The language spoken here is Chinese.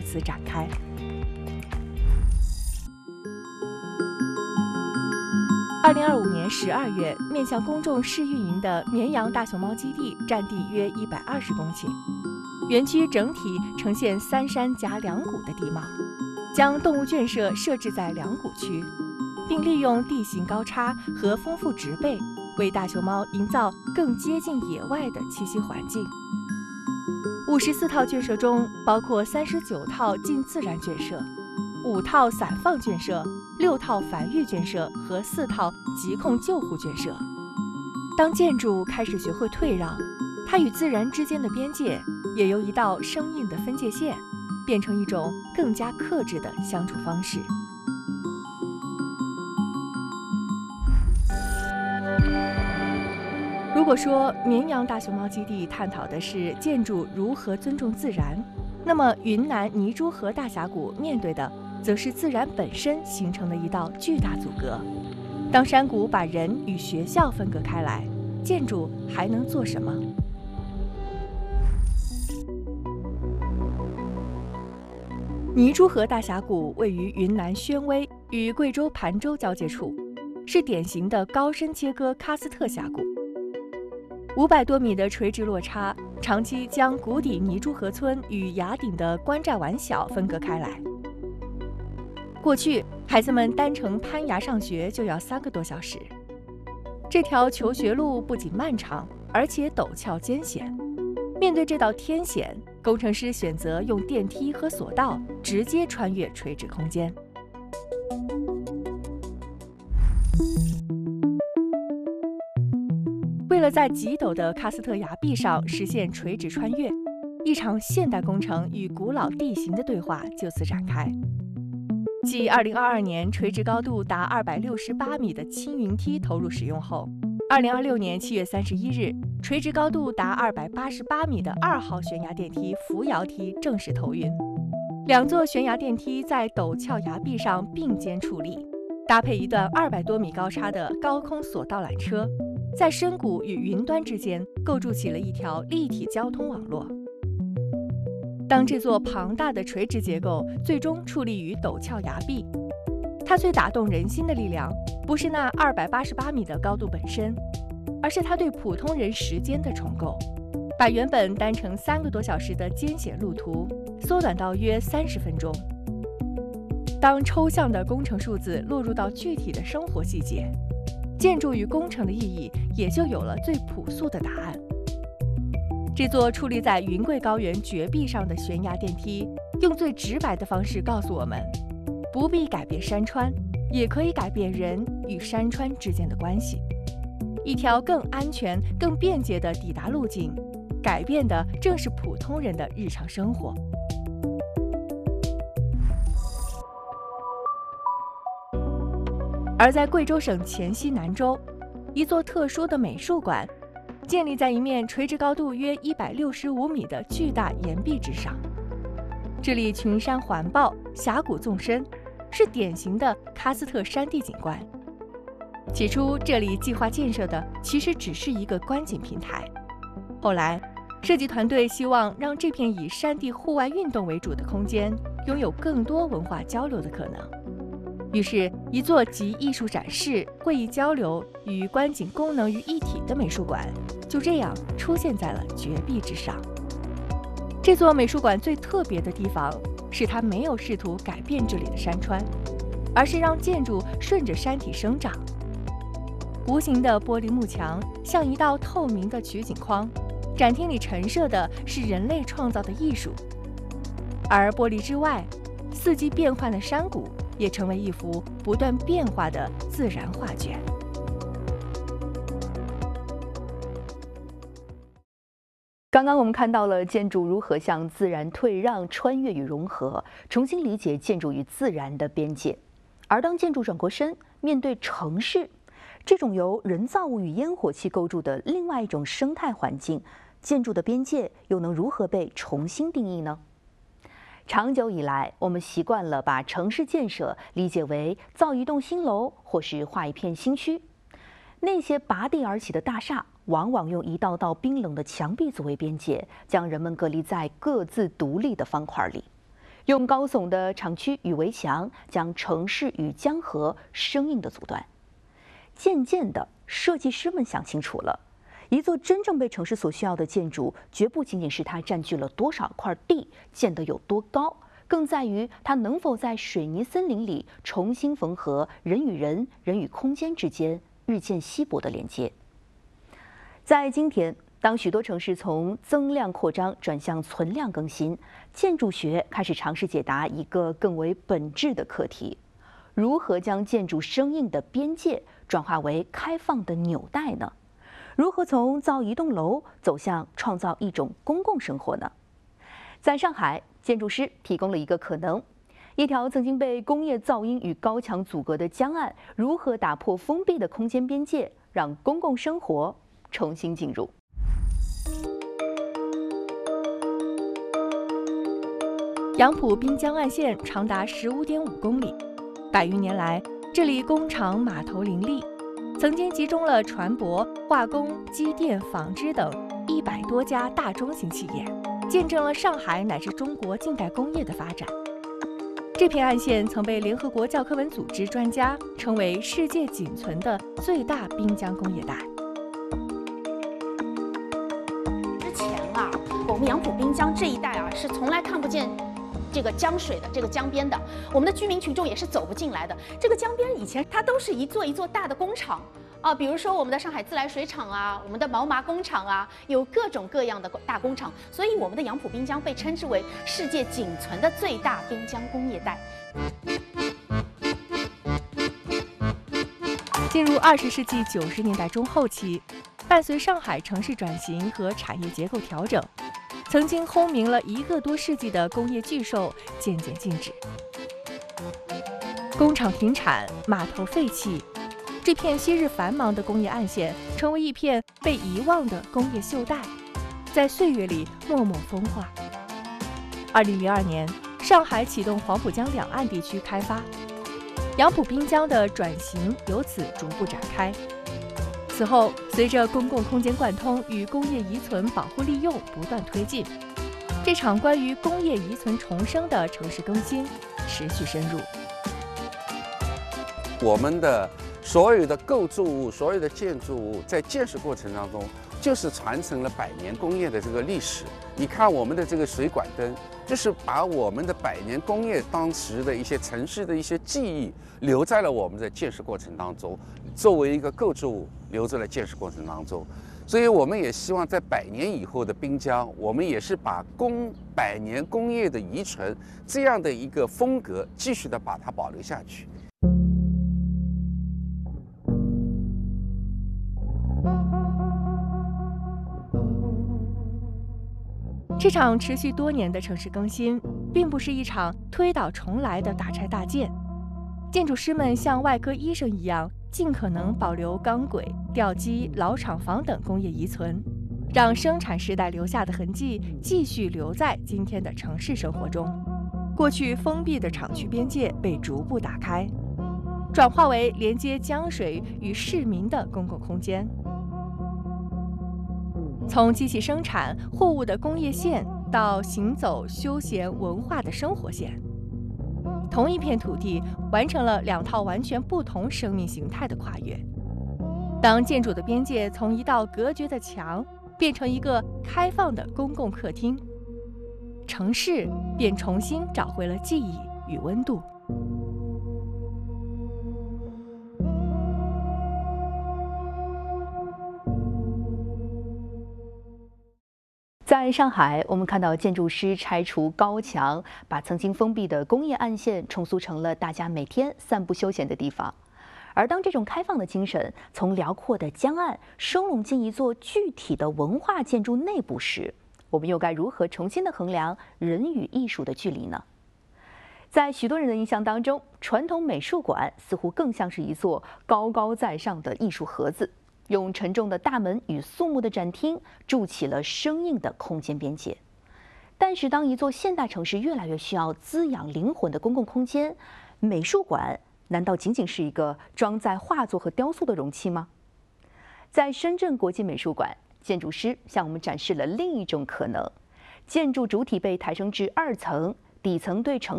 此展开。2025年12月，面向公众试运营的绵阳大熊猫基地占地约120公顷，园区整体呈现3山夹2谷的地貌，将动物圈舍设置在2谷区，并利用地形高差和丰富植被，为大熊猫营造更接近野外的栖息环境。54套圈舍中，包括39套近自然圈舍、5套散放圈舍、6套繁育圈舍和4套疾控救护圈舍。当建筑开始学会退让，它与自然之间的边界也由一道生硬的分界线，变成一种更加克制的相处方式。如果说绵阳大熊猫基地探讨的是建筑如何尊重自然，那么云南泥珠河大峡谷面对的则是自然本身形成的一道巨大阻隔。当山谷把人与学校分隔开来，建筑还能做什么？泥珠河大峡谷位于云南宣威与贵州盘州交界处，是典型的高深切割喀斯特峡谷。500多米的垂直落差，长期将谷底泥珠河村与崖顶的关寨湾小分隔开来。过去，孩子们单程攀崖上学就要3个多小时。这条求学路不仅漫长，而且陡峭艰险。面对这道天险，工程师选择用电梯和索道直接穿越垂直空间。为了在极陡的喀斯特崖壁上实现垂直穿越，一场现代工程与古老地形的对话就此展开。继2022年垂直高度达268米的青云梯投入使用后，2026年7月31日，垂直高度达288米的2号悬崖电梯扶摇梯正式投运。2座悬崖电梯在陡峭崖壁上并肩矗立，搭配一段200多米高差的高空索道缆车，在深谷与云端之间构筑起了一条立体交通网络。当这座庞大的垂直结构最终矗立于陡峭崖壁，它最打动人心的力量，不是那288米的高度本身，而是它对普通人时间的重构，把原本单程3个多小时的艰险路途缩短到约30分钟。当抽象的工程数字落入到具体的生活细节，建筑与工程的意义也就有了最朴素的答案。这座矗立在云贵高原绝壁上的悬崖电梯，用最直白的方式告诉我们，不必改变山川，也可以改变人与山川之间的关系。一条更安全、更便捷的抵达路径，改变的正是普通人的日常生活。而在贵州省黔西南州，一座特殊的美术馆建立在一面垂直高度约165米的巨大岩壁之上。这里群山环抱，峡谷纵深，是典型的喀斯特山地景观。起初，这里计划建设的其实只是一个观景平台。后来，设计团队希望让这片以山地户外运动为主的空间拥有更多文化交流的可能。于是，一座集艺术展示、会议交流与观景功能于一体的美术馆就这样出现在了绝壁之上。这座美术馆最特别的地方是它没有试图改变这里的山川，而是让建筑顺着山体生长。弧形的玻璃幕墙像一道透明的取景框，展厅里陈设的是人类创造的艺术，而玻璃之外，四季变换的山谷也成为一幅不断变化的自然画卷。 刚刚我们看到了建筑如何向自然退让、穿越与融合，重新理解建筑与自然的边界。而当建筑转过身，面对城市这种由人造物与烟火气构筑的另外一种生态环境，建筑的边界又能如何被重新定义呢？长久以来，我们习惯了把城市建设理解为造一栋新楼，或是划一片新区。那些拔地而起的大厦，往往用一道道冰冷的墙壁作为边界，将人们隔离在各自独立的方块里。 用高耸的厂区与围墙将城市与江河生硬地阻断。渐渐的，设计师们想清楚了，一座真正被城市所需要的建筑，绝不仅仅是它占据了多少块地，建得有多高，更在于它能否在水泥森林里重新缝合人与人、人与空间之间日渐稀薄的连接。在今天，当许多城市从增量扩张转向存量更新，建筑学开始尝试解答一个更为本质的课题：如何将建筑生硬的边界转化为开放的纽带呢？如何从造一栋楼走向创造一种公共生活呢？在上海，建筑师提供了一个可能：一条曾经被工业噪音与高墙阻隔的江岸，如何打破封闭的空间边界，让公共生活重新进入。 杨浦滨江岸线长达15.5公里，100余年来，这里工厂码头林立，曾经集中了船舶、化工、机电、纺织等100多家大中型企业，见证了上海乃至中国近代工业的发展。这片岸线曾被联合国教科文组织专家称为世界仅存的最大滨江工业带。 之前啊，我们杨浦滨江这一带啊，是从来看不见这个江水的，这个江边的，我们的居民群众也是走不进来的。这个江边以前它都是一座一座大的工厂啊，比如说我们的上海自来水厂啊，我们的毛麻工厂啊，有各种各样的大工厂，所以我们的杨浦滨江被称之为世界仅存的最大滨江工业带。 进入20世纪90年代中后期，伴随上海城市转型和产业结构调整，曾经轰鸣了1个多世纪的工业巨兽渐渐静止，工厂停产，码头废弃，这片昔日繁忙的工业岸线成为一片被遗忘的工业锈带，在岁月里默默风化。2002年，上海启动黄浦江两岸地区开发，杨浦滨江的转型由此逐步展开。此后，随着公共空间贯通与工业遗存保护利用不断推进，这场关于工业遗存重生的城市更新持续深入。 我们的所有的构筑物、所有的建筑物，在建设过程当中，就是传承了100年工业的这个历史。你看我们的这个水管灯，就是把我们的100年工业当时的一些城市的一些记忆留在了我们的建设过程当中，作为一个构筑物留在了建设过程当中。所以我们也希望在100年以后的滨江，我们也是把100年工业的遗存这样的一个风格，继续的把它保留下去。 这场持续多年的城市更新，并不是一场推倒重来的大拆大建。建筑师们像外科医生一样，尽可能保留钢轨、吊机、老厂房等工业遗存，让生产时代留下的痕迹继续留在今天的城市生活中。过去封闭的厂区边界被逐步打开，转化为连接江水与市民的公共空间。从机器生产货物的工业线到行走休闲文化的生活线，同一片土地完成了2套完全不同生命形态的跨越。当建筑的边界从一道隔绝的墙变成一个开放的公共客厅，城市便重新找回了记忆与温度。 在上海，我们看到建筑师拆除高墙，把曾经封闭的工业岸线重塑成了大家每天散步休闲的地方。而当这种开放的精神从辽阔的江岸收拢进一座具体的文化建筑内部时，我们又该如何重新的衡量人与艺术的距离呢？在许多人的印象当中，传统美术馆似乎更像是一座高高在上的艺术盒子，用沉重的大门与肃穆的展厅筑起了生硬的空间边界。但是，当一座现代城市越来越需要滋养灵魂的公共空间，美术馆难道仅仅是一个装载画作和雕塑的容器吗？在深圳国际美术馆，建筑师向我们展示了另一种可能：建筑主体被抬升至2层， 底层对城